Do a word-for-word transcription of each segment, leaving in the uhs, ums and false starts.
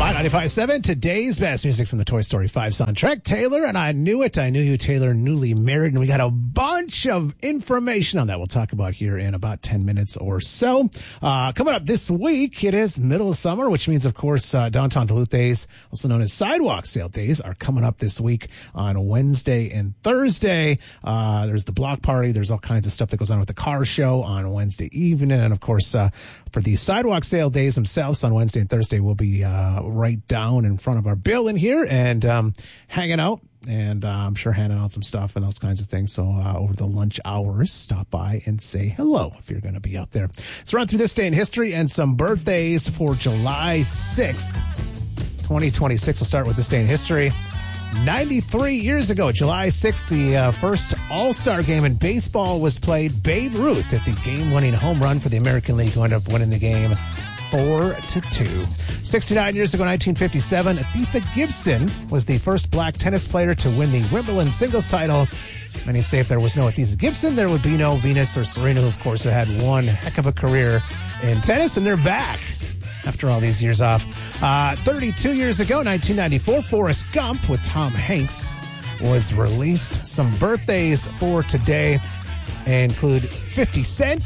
My ninety-five point seven, today's best music from the Toy Story five soundtrack. Taylor, and I knew it. I knew you, Taylor, newly married, and we got a bunch of information on that we'll talk about here in about ten minutes or so. Uh, coming up this week, it is middle of summer, which means, of course, uh, Downtown Duluth Days, also known as Sidewalk Sale Days, are coming up this week on Wednesday and Thursday. Uh, there's the block party. There's all kinds of stuff that goes on with the car show on Wednesday evening. And, of course, uh, for the Sidewalk Sale Days themselves on Wednesday and Thursday, we'll be uh, right down in front of our building here and um, hanging out. And uh, I'm sure handing out some stuff and those kinds of things. So uh, over the lunch hours, stop by and say hello if you're going to be out there. Let's run through this day in history and some birthdays for July sixth, twenty twenty-six. We'll start with this day in history. ninety-three years ago, July sixth, the uh, first All-Star game in baseball was played. Babe Ruth hit the game-winning home run for the American League, who ended up winning the game four to two. sixty-nine years ago, nineteen fifty-seven, Aretha Gibson was the first black tennis player to win the Wimbledon singles title. Many say if there was no Aretha Gibson, there would be no Venus or Serena, who, of course, had one heck of a career in tennis, and they're back after all these years off. Uh, thirty-two years ago, nineteen ninety-four, Forrest Gump with Tom Hanks was released. Some birthdays for today include fifty Cent,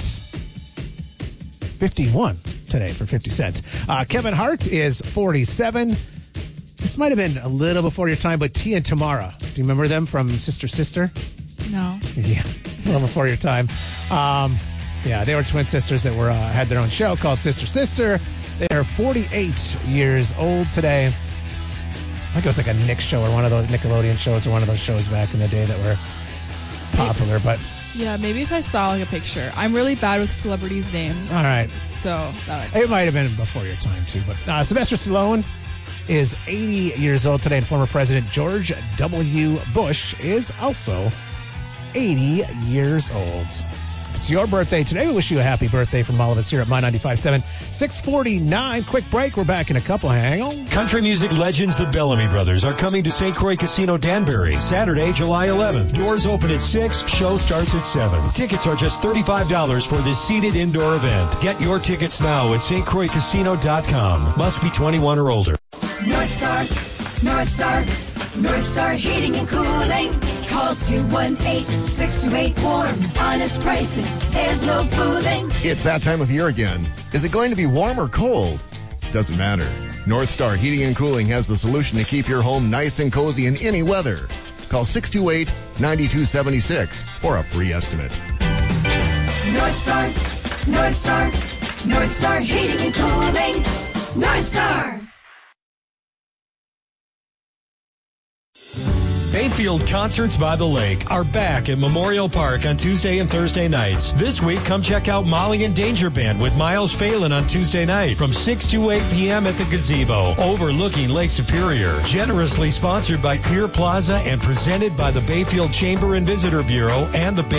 fifty-one today for fifty Cent. Uh, Kevin Hart is forty-seven. This might have been a little before your time, but Tia and Tamara, do you remember them from Sister Sister? No. Yeah, a little before your time. Um, yeah, they were twin sisters that were uh, had their own show called Sister Sister. They are forty-eight years old today. I think it was like a Nick show or one of those Nickelodeon shows or one of those shows back in the day that were popular, but... Yeah, maybe if I saw like a picture. I'm really bad with celebrities' names. All right. So that would... It might have been before your time, too. But uh, Sylvester Stallone is eighty years old today, and former President George W. Bush is also eighty years old. It's your birthday today. We wish you a happy birthday from all of us here at My ninety-five point seven. six forty-nine. Quick break. We're back in a couple. Hang on. Country music legends the Bellamy Brothers are coming to Saint Croix Casino Danbury Saturday, July eleventh. Doors open at six. Show starts at seven. Tickets are just thirty-five dollars for this seated indoor event. Get your tickets now at st croix casino dot com. Must be twenty-one or older. North Star, North Star, North Star Heating and Cooling. Call two one eight, six two eight, warm. Honest pricing. There's no fooling. It's that time of year again. Is it going to be warm or cold? Doesn't matter. North Star Heating and Cooling has the solution to keep your home nice and cozy in any weather. Call six two eight, nine two seven six for a free estimate. North Star, North Star, North Star Heating and Cooling. North Star. Bayfield Concerts by the Lake are back at Memorial Park on Tuesday and Thursday nights. This week, come check out Molly and Danger Band with Miles Phelan on Tuesday night from six to eight p.m. at the Gazebo, overlooking Lake Superior. Generously sponsored by Pier Plaza and presented by the Bayfield Chamber and Visitor Bureau and the Bay